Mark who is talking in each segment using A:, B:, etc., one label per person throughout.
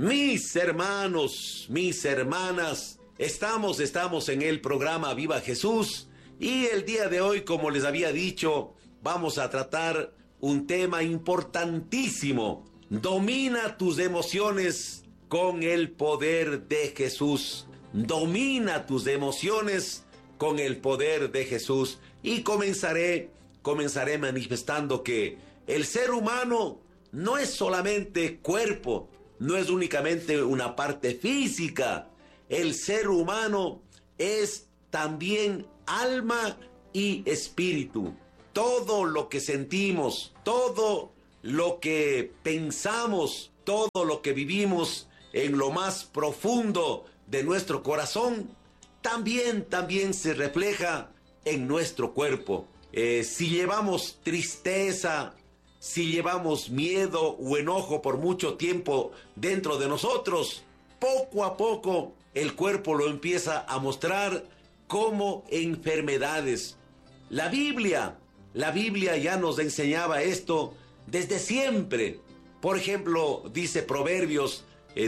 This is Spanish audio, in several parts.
A: Mis hermanos, mis hermanas, estamos en el programa Viva Jesús y el día de hoy, como les había dicho, vamos a tratar un tema importantísimo. Domina tus emociones con el poder de Jesús. Domina tus emociones con el poder de Jesús. Y comenzaré manifestando que el ser humano no es solamente cuerpo, no es únicamente una parte física. El ser humano es también alma y espíritu. Todo lo que sentimos, todo lo que pensamos, todo lo que vivimos en lo más profundo de nuestro corazón, también se refleja en nuestro cuerpo. Si llevamos tristeza, si llevamos miedo o enojo por mucho tiempo dentro de nosotros, poco a poco el cuerpo lo empieza a mostrar como enfermedades. La Biblia ya nos enseñaba esto desde siempre. Por ejemplo, dice Proverbios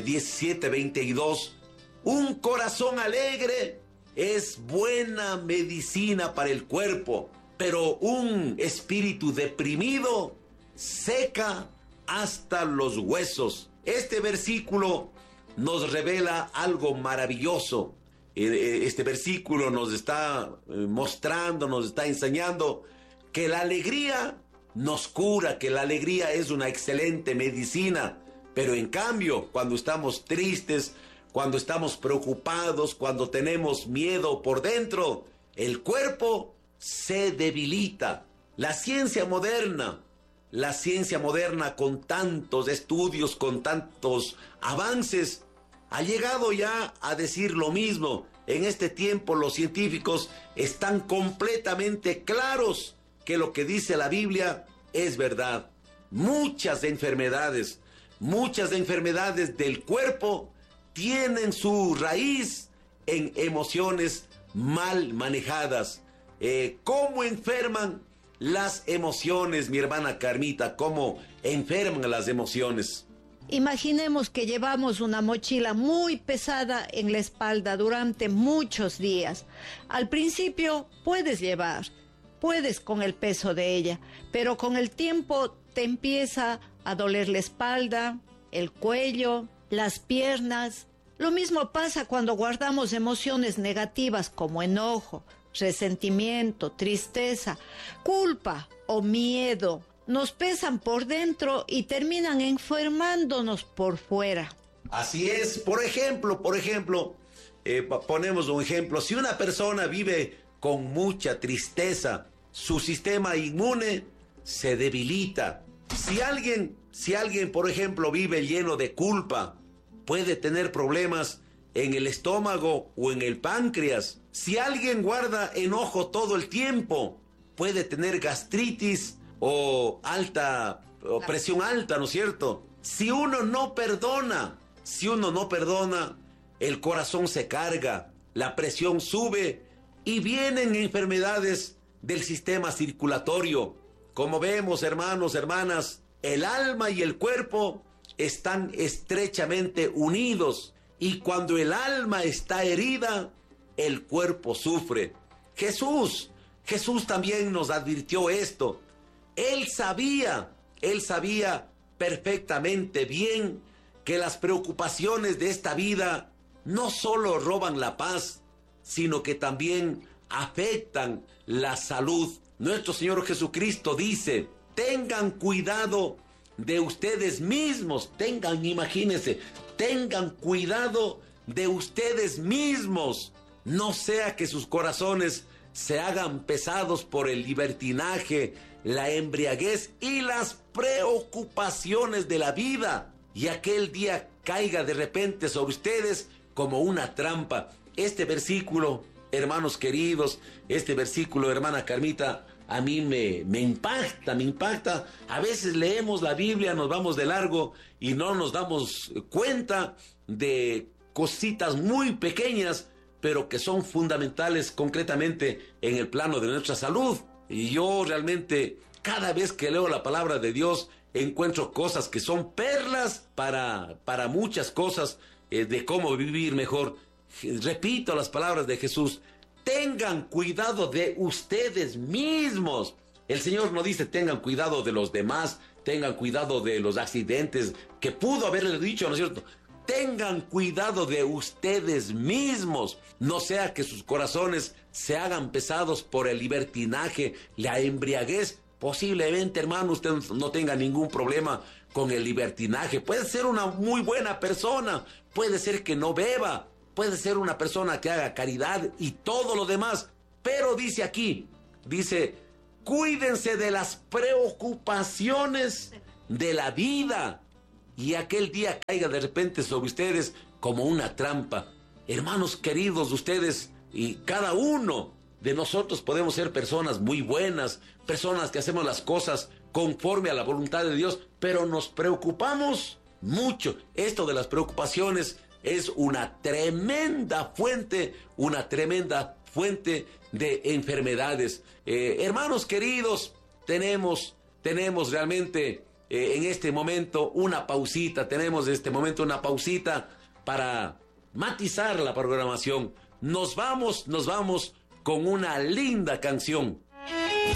A: 17:22, un corazón alegre es buena medicina para el cuerpo, pero un espíritu deprimido seca hasta los huesos. Este versículo nos revela algo maravilloso. Este versículo nos está mostrando, nos está enseñando que la alegría nos cura, que la alegría es una excelente medicina. Pero en cambio, cuando estamos tristes, cuando estamos preocupados, cuando tenemos miedo por dentro, el cuerpo se debilita. La ciencia moderna con tantos estudios, con tantos avances, ha llegado ya a decir lo mismo. En este tiempo los científicos están completamente claros que lo que dice la Biblia es verdad. Muchas enfermedades del cuerpo tienen su raíz en emociones mal manejadas. ¿Cómo enferman las emociones, mi hermana Carmita? ¿Cómo enferman las emociones?
B: Imaginemos que llevamos una mochila muy pesada en la espalda durante muchos días. Al principio puedes con el peso de ella, pero con el tiempo te empieza a doler la espalda, el cuello, las piernas. Lo mismo pasa cuando guardamos emociones negativas como enojo, resentimiento, tristeza, culpa o miedo. Nos pesan por dentro y terminan enfermándonos por fuera.
A: Así es. Por ejemplo, ponemos un ejemplo. Si una persona vive con mucha tristeza, su sistema inmune se debilita. Si alguien, por ejemplo, vive lleno de culpa, puede tener problemas en el estómago o en el páncreas. Si alguien guarda enojo todo el tiempo, puede tener gastritis o presión alta, ¿no es cierto? Si uno no perdona, el corazón se carga, la presión sube y vienen enfermedades del sistema circulatorio. Como vemos, hermanos, hermanas, el alma y el cuerpo están estrechamente unidos y cuando el alma está herida, el cuerpo sufre. Jesús también nos advirtió esto. Él sabía perfectamente bien que las preocupaciones de esta vida no solo roban la paz, sino que también afectan la salud. Nuestro Señor Jesucristo dice, tengan cuidado de ustedes mismos, imagínense, tengan cuidado de ustedes mismos, no sea que sus corazones se hagan pesados por el libertinaje, la embriaguez y las preocupaciones de la vida, y aquel día caiga de repente sobre ustedes como una trampa. Este versículo, hermanos queridos, hermana Carmita, a mí me impacta. A veces leemos la Biblia, nos vamos de largo y no nos damos cuenta de cositas muy pequeñas, pero que son fundamentales concretamente en el plano de nuestra salud. Y yo realmente, cada vez que leo la palabra de Dios, encuentro cosas que son perlas para muchas cosas de cómo vivir mejor. Repito las palabras de Jesús: tengan cuidado de ustedes mismos. El Señor no dice tengan cuidado de los demás, tengan cuidado de los accidentes, que pudo haberle dicho, ¿no es cierto? Tengan cuidado de ustedes mismos, no sea que sus corazones se hagan pesados por el libertinaje, la embriaguez. Posiblemente, hermano, usted no tenga ningún problema con el libertinaje. Puede ser una muy buena persona, puede ser que no beba, puede ser una persona que haga caridad y todo lo demás. Pero dice aquí, dice, cuídense de las preocupaciones de la vida y aquel día caiga de repente sobre ustedes como una trampa. Hermanos queridos, ustedes y cada uno de nosotros podemos ser personas muy buenas, personas que hacemos las cosas conforme a la voluntad de Dios, pero nos preocupamos mucho. Esto de las preocupaciones es una tremenda fuente de enfermedades. Hermanos queridos, tenemos realmente en este momento una pausita, para matizar la programación. Nos vamos con una linda canción